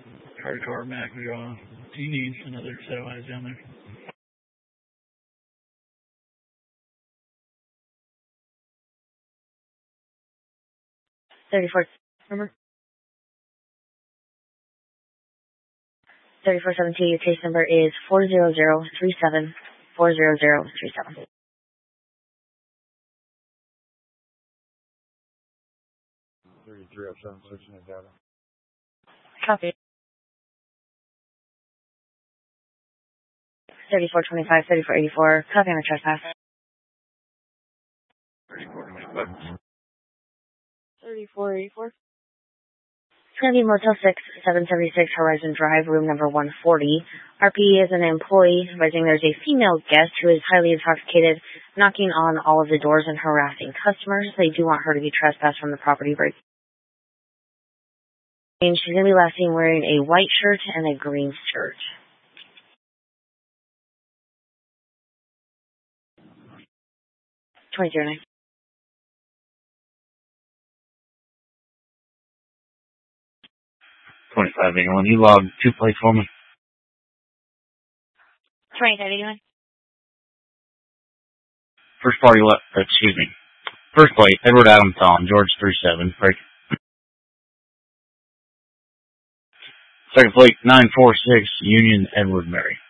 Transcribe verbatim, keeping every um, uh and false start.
Hardcore Mac Jaw. Do you need another set of eyes down there? thirty-four, number? thirty-four seventeen, your case number is four zero zero three seven, four zero zero three seven. thirty-three oh seven, searching the data. Copy. thirty-four twenty-five, thirty-four eighty-four, copy on the trespass. thirty-four twenty-five. thirty-four eighty-four. It's going to be Motel six, seven seventy-six Horizon Drive, room number one forty. R P is an employee advising there's a female guest who is highly intoxicated, knocking on all of the doors and harassing customers. They do want her to be trespassed from the property break. And she's going to be last seen wearing a white shirt and a green shirt. twenty-three oh nine. twenty-five eighty-one. You logged two plates for me. twenty-five eighty-one. First party left, excuse me. First plate, Edward Adams on George three seven. Break. Second plate, nine four six, Union Edward Mary.